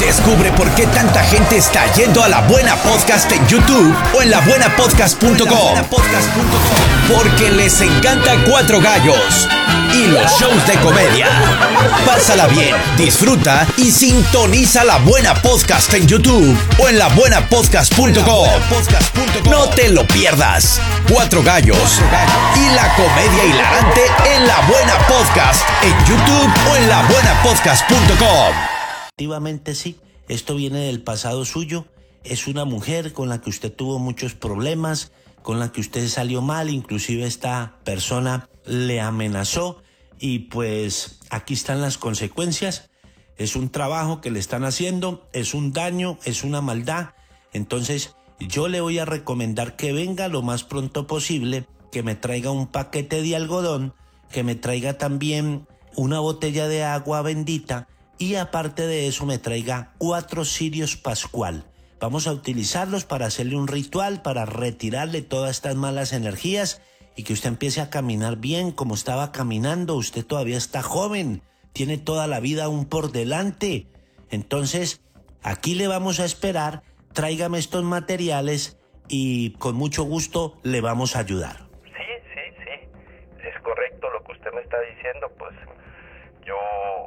Descubre por qué tanta gente está yendo a La Buena Podcast en YouTube o en labuenapodcast.com. Porque les encanta Cuatro Gallos y los shows de comedia. Pásala bien, disfruta y sintoniza La Buena Podcast en YouTube o en labuenapodcast.com. No te lo pierdas. Cuatro Gallos y la comedia hilarante en La Buena Podcast en YouTube o en labuenapodcast.com. Efectivamente sí, esto viene del pasado suyo. Es una mujer con la que usted tuvo muchos problemas, con la que usted salió mal, inclusive esta persona le amenazó y pues aquí están las consecuencias. Es un trabajo que le están haciendo, es un daño, es una maldad. Entonces yo le voy a recomendar que venga lo más pronto posible, que me traiga un paquete de algodón, que me traiga también una botella de agua bendita y aparte de eso me traiga 4 cirios pascual. Vamos a utilizarlos para hacerle un ritual, para retirarle todas estas malas energías y que usted empiece a caminar bien como estaba caminando. Usted todavía está joven, tiene toda la vida aún por delante. Entonces, aquí le vamos a esperar, tráigame estos materiales y con mucho gusto le vamos a ayudar. Sí, es correcto lo que usted me está diciendo, pues yo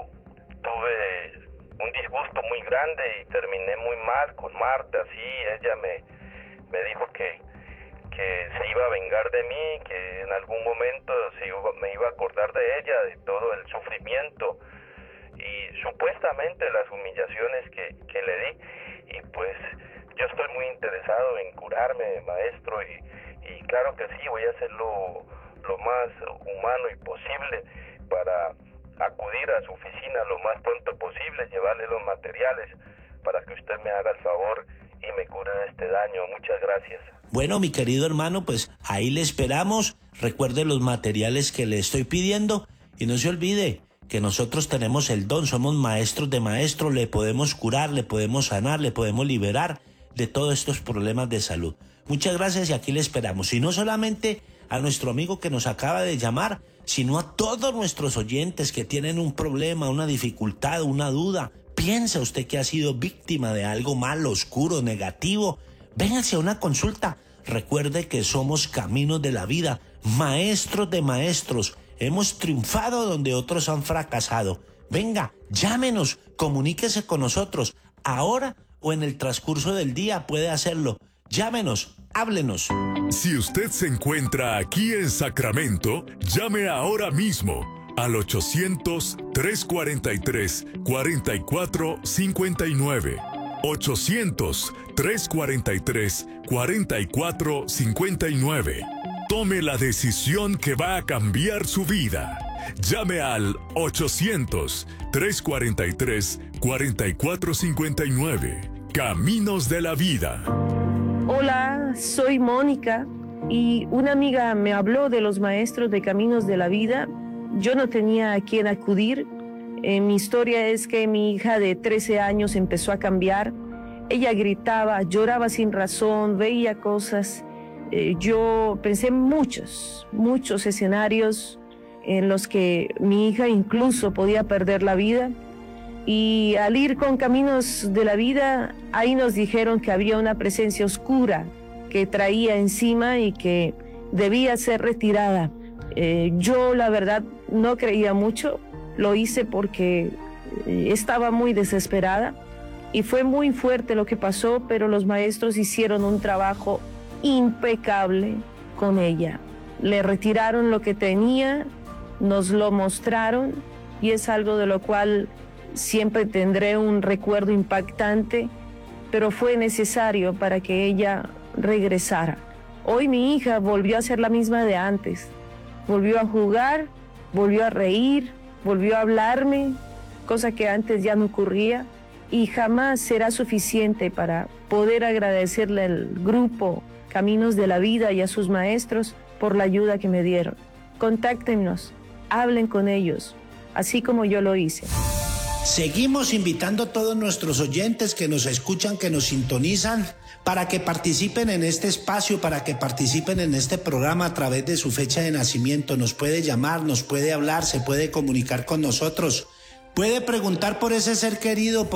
tuve un disgusto muy grande y terminé muy mal con Marta, sí, ella me dijo que se iba a vengar de mí, que en algún momento me iba a acordar de ella, de todo el sufrimiento y supuestamente las humillaciones que le di, y pues yo estoy muy interesado en curarme, maestro, y claro que sí, voy a hacerlo lo más humano y posible para acudir a su oficina lo más pronto posible, llevarle los materiales para que usted me haga el favor y me cure de este daño. Muchas gracias. Bueno, mi querido hermano, pues ahí le esperamos. Recuerde los materiales que le estoy pidiendo y no se olvide que nosotros tenemos el don, somos maestros de maestros, le podemos curar, le podemos sanar, le podemos liberar de todos estos problemas de salud. Muchas gracias y aquí le esperamos. Y no solamente a nuestro amigo que nos acaba de llamar, sino a todos nuestros oyentes que tienen un problema, una dificultad, una duda. ¿Piensa usted que ha sido víctima de algo malo, oscuro, negativo? Véngase a una consulta. Recuerde que somos Caminos de la Vida, maestros de maestros. Hemos triunfado donde otros han fracasado. Venga, llámenos, comuníquese con nosotros. Ahora o en el transcurso del día puede hacerlo. Llámenos, háblenos. Si usted se encuentra aquí en Sacramento, llame ahora mismo al 800-343-4459. 800-343-4459. Tome la decisión que va a cambiar su vida. Llame al 800-343-4459. Caminos de la Vida. Hola, soy Mónica y una amiga me habló de los maestros de Caminos de la Vida. Yo no tenía a quién acudir. Mi historia es que mi hija de 13 años empezó a cambiar. Ella gritaba, lloraba sin razón, veía cosas. Yo pensé en muchos escenarios en los que mi hija incluso podía perder la vida. Y al ir con Caminos de la Vida, ahí nos dijeron que había una presencia oscura que traía encima y que debía ser retirada. Yo, la verdad, no creía mucho. Lo hice porque estaba muy desesperada y fue muy fuerte lo que pasó, pero los maestros hicieron un trabajo impecable con ella. Le retiraron lo que tenía, nos lo mostraron y es algo de lo cual siempre tendré un recuerdo impactante, pero fue necesario para que ella regresara. Hoy mi hija volvió a ser la misma de antes. Volvió a jugar, volvió a reír, volvió a hablarme, cosa que antes ya no ocurría, y jamás será suficiente para poder agradecerle al grupo Caminos de la Vida y a sus maestros por la ayuda que me dieron. Contáctenos, hablen con ellos, así como yo lo hice. Seguimos invitando a todos nuestros oyentes que nos escuchan, que nos sintonizan, para que participen en este espacio, para que participen en este programa a través de su fecha de nacimiento. Nos puede llamar, nos puede hablar, se puede comunicar con nosotros. Puede preguntar por ese ser querido,